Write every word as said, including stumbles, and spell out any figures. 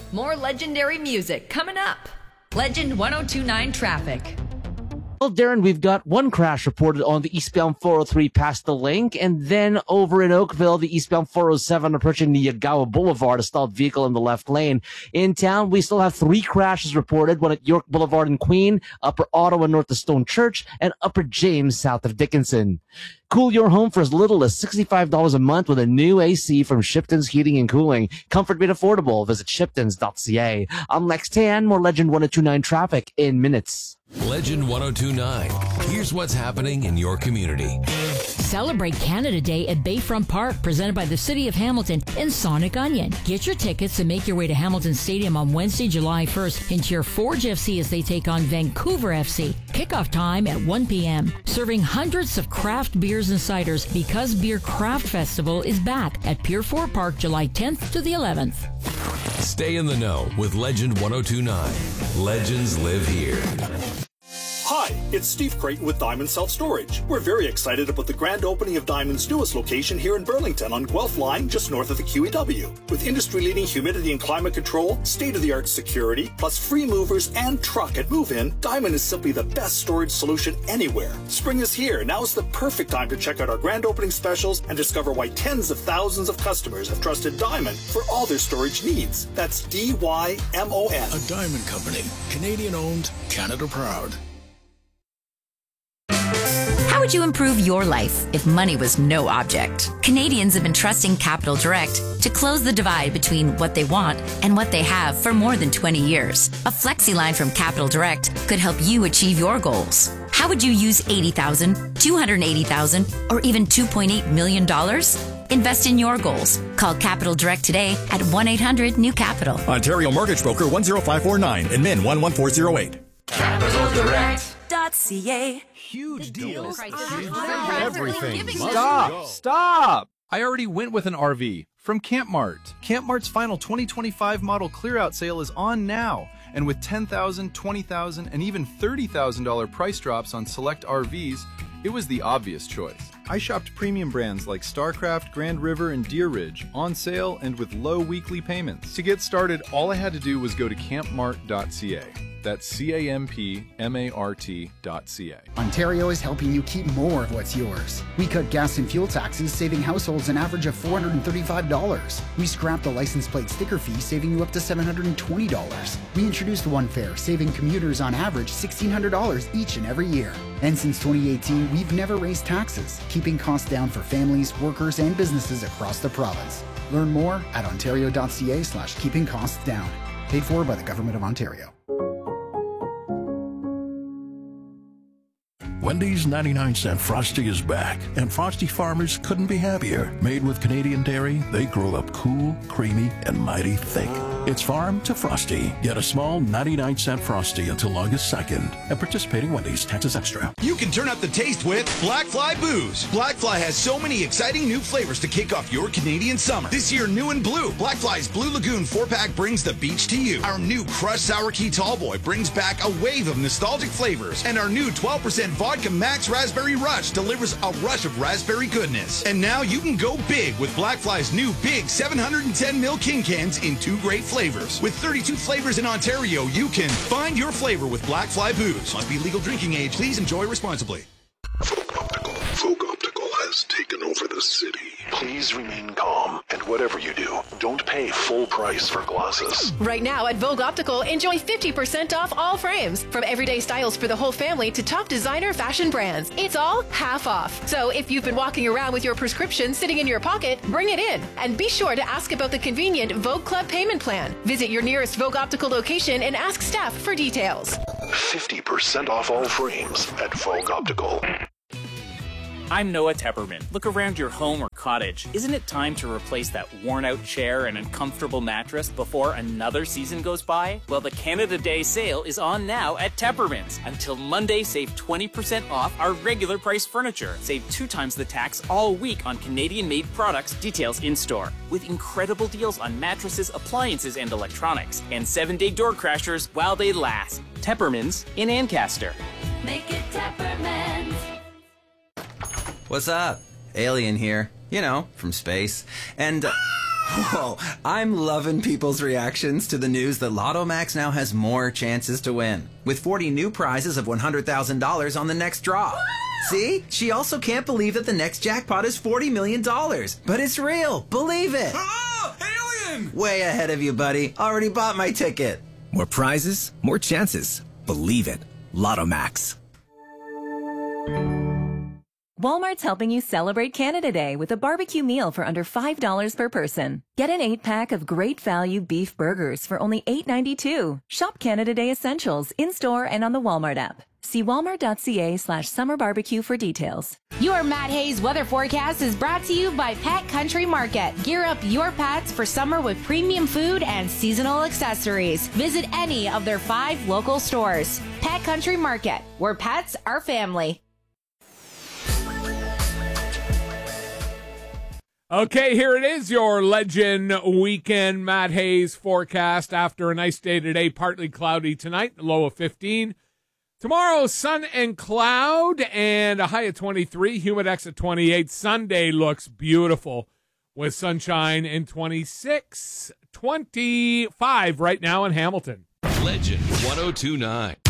More legendary music coming up. Legend one oh two point nine traffic. Well, Darren, we've got one crash reported on the eastbound four oh three past the link, and then over in Oakville, the eastbound four oh seven approaching the Yagawa Boulevard, a stalled vehicle in the left lane. In town, we still have three crashes reported, one at York Boulevard in Queen, Upper Ottawa north of Stone Church, and Upper James south of Dickinson. Cool your home for as little as sixty-five dollars a month with a new A C from Shipton's Heating and Cooling. Comfort made affordable. Visit shiptons dot c a. I'm Lex Tan. More Legend one oh two point nine traffic in minutes. Legend one oh two point nine. Here's what's happening in your community. Celebrate Canada Day at Bayfront Park, presented by the City of Hamilton and Sonic Onion. Get your tickets and make your way to Hamilton Stadium on Wednesday, July first, and cheer Forge F C as they take on Vancouver F C. Kickoff time at one p.m. Serving hundreds of craft beers and ciders, because Beer Craft Festival is back at Pier four Park, July tenth to the eleventh. Stay in the know with Legend one oh two point nine. Legends live here. Hi, it's Steve Creighton with Diamond Self Storage. We're very excited about the grand opening of Diamond's newest location here in Burlington on Guelph Line, just north of the Q E W. With industry-leading humidity and climate control, state-of-the-art security, plus free movers and truck at move-in, Diamond is simply the best storage solution anywhere. Spring is here. Now is the perfect time to check out our grand opening specials and discover why tens of thousands of customers have trusted Diamond for all their storage needs. That's D Y M O N. A Diamond Company. Canadian-owned, Canada proud. How would you improve your life if money was no object? Canadians have been trusting Capital Direct to close the divide between what they want and what they have for more than twenty years. A flexi line from Capital Direct could help you achieve your goals. How would you use eighty thousand dollars, two hundred eighty thousand dollars, or even two point eight million dollars? Invest in your goals. Call Capital Direct today at one eight hundred new capital. Ontario Mortgage Broker one zero five four nine and Min one one four zero eight. Capital Direct. .ca. Huge deals. Everything. Stop. Stop. I already went with an R V from Camp Mart. Camp Mart's final twenty twenty-five model clear-out sale is on now. And with ten thousand dollars, twenty thousand dollars, and even thirty thousand dollars price drops on select R Vs, it was the obvious choice. I shopped premium brands like StarCraft, Grand River, and Deer Ridge on sale and with low weekly payments. To get started, all I had to do was go to camp mart dot c a. That's C A M P M A R T dot C A. Ontario is helping you keep more of what's yours. We cut gas and fuel taxes, saving households an average of four hundred thirty-five dollars. We scrapped the license plate sticker fee, saving you up to seven hundred twenty dollars. We introduced One Fare, saving commuters on average sixteen hundred dollars each and every year. And since twenty eighteen, we've never raised taxes, keeping costs down for families, workers, and businesses across the province. Learn more at ontario dot c a slash keeping costs down. Paid for by the Government of Ontario. Wendy's ninety-nine cent Frosty is back, and Frosty farmers couldn't be happier. Made with Canadian dairy, they grow up cool, creamy, and mighty thick. It's farm to Frosty. Get a small ninety-nine cent Frosty until August second. At participating Wendy's, taxes extra. You can turn up the taste with Blackfly Booze. Blackfly has so many exciting new flavors to kick off your Canadian summer. This year, new and blue. Blackfly's Blue Lagoon four-pack brings the beach to you. Our new Crushed Sour Key Tallboy brings back a wave of nostalgic flavors. And our new twelve percent Vodka Max Raspberry Rush delivers a rush of raspberry goodness. And now you can go big with Blackfly's new big seven hundred ten mil King Cans in two great flavors. With thirty-two flavors in Ontario, you can find your flavor with Blackfly Booze. Must be legal drinking age. Please enjoy responsibly. Vogue Optical. Vogue Optical has taken over the city. Please remain calm, and whatever you do, don't pay full price for glasses. Right now at Vogue Optical, enjoy fifty percent off all frames. From everyday styles for the whole family to top designer fashion brands. It's all half off. So if you've been walking around with your prescription sitting in your pocket, bring it in. And be sure to ask about the convenient Vogue Club payment plan. Visit your nearest Vogue Optical location and ask staff for details. fifty percent off all frames at Vogue Optical. I'm Noah Tepperman. Look around your home or cottage. Isn't it time to replace that worn-out chair and uncomfortable mattress before another season goes by? Well, the Canada Day sale is on now at Tepperman's. Until Monday, save twenty percent off our regular price furniture. Save two times the tax all week on Canadian-made products. Details in-store. With incredible deals on mattresses, appliances, and electronics. And seven-day door crashers while they last. Tepperman's in Ancaster. Make it Tepperman's. What's up? Alien here. You know, from space. And... Uh, Whoa, I'm loving people's reactions to the news that Lotto Max now has more chances to win, with forty new prizes of one hundred thousand dollars on the next draw. See? She also can't believe that the next jackpot is forty million dollars. But it's real. Believe it. Oh, alien! Way ahead of you, buddy. Already bought my ticket. More prizes, more chances. Believe it. Lotto Max. Walmart's helping you celebrate Canada Day with a barbecue meal for under five dollars per person. Get an eight-pack of great value beef burgers for only eight ninety-two. Shop Canada Day Essentials in-store and on the Walmart app. See walmart.ca slash summer barbecue for details. Your Matt Hayes weather forecast is brought to you by Pet Country Market. Gear up your pets for summer with premium food and seasonal accessories. Visit any of their five local stores. Pet Country Market, where pets are family. Okay, here it is, your Legend Weekend Matt Hayes forecast. After a nice day today, partly cloudy tonight, low of fifteen. Tomorrow, sun and cloud and a high of twenty-three, Humidex at twenty-eight. Sunday looks beautiful with sunshine and twenty-six, twenty-five right now in Hamilton. Legend one oh two nine.